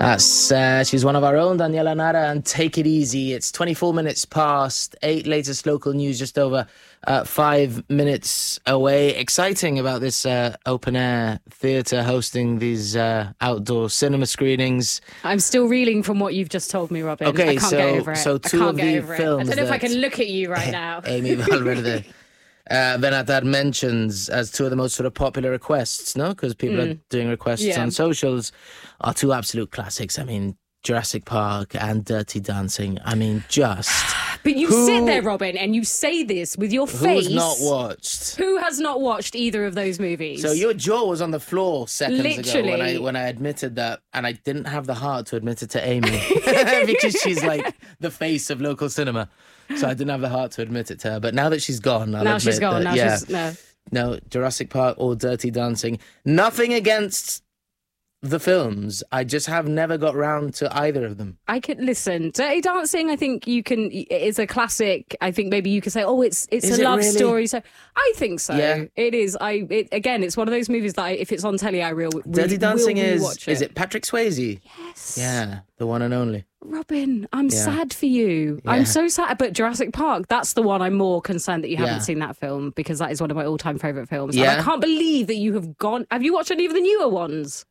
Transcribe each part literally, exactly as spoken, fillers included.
That's uh, she's one of our own, Daniela Nara, and Take It Easy. It's twenty-four minutes past eight. Latest local news just over uh, five minutes away. Exciting about this uh, open air theatre hosting these uh, outdoor cinema screenings. I'm still reeling from what you've just told me, Robin. Okay, I can't so get over it. so two I can't of get the over films. It. I don't know if I that can look at you right now. Amy Valverde. Uh, Benatar mentions as two of the most sort of popular requests, no? Because people mm. are doing requests yeah. on socials, are two absolute classics. I mean, Jurassic Park and Dirty Dancing. I mean, just... But you who, sit there, Robin, and you say this with your face. Who's not watched? Who has not watched either of those movies? So your jaw was on the floor seconds Literally. ago when I when I admitted that, and I didn't have the heart to admit it to Amy because she's like the face of local cinema. So I didn't have the heart to admit it to her. But now that she's gone, I'll now admit she's gone. that, Now yeah, she's no. No, Jurassic Park or Dirty Dancing. Nothing against the films. I just have never got round to either of them. I could listen. Dirty Dancing, I think you can. It's a classic. I think maybe you could say, "Oh, it's it's Is a it love really? story." So I think so. Yeah. It is. I it, again, it's one of those movies that I, if it's on telly, I real. Really, Dirty Dancing will is watch it. is it Patrick Swayze? Yes. Yeah, the one and only. Robin, I'm Yeah. sad for you. Yeah. I'm so sad. But Jurassic Park, that's the one I'm more concerned that you haven't Yeah. seen that film, because that is one of my all-time favourite films. Yeah. And I can't believe that you have gone... Have you watched any of the newer ones?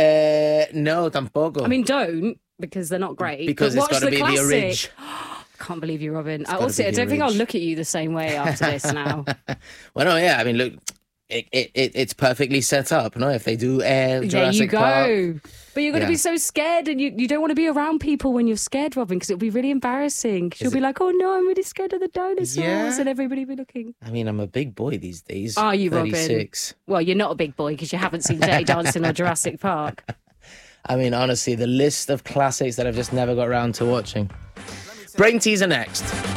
Uh, no, tampoco. I mean, don't, because they're not great. because but it's watch got to the be classic. the orig. I can't believe you, Robin. I, gotta also, be I the don't think I'll orig. look at you the same way after this now. Well, no, yeah. I mean, look, it, it, it it's perfectly set up. No, if they do air There Jurassic you go. Park, But you're going to Yeah. be so scared, and you, you don't want to be around people when you're scared, Robin, because it'll be really embarrassing. She'll Is be it- like, oh no, I'm really scared of the dinosaurs, Yeah. and everybody will be looking. I mean, I'm a big boy these days. Are you, Robin? thirty-six. Well, you're not a big boy because you haven't seen Dirty Dancing or Jurassic Park. I mean, honestly, the list of classics that I've just never got around to watching. Brain teaser next.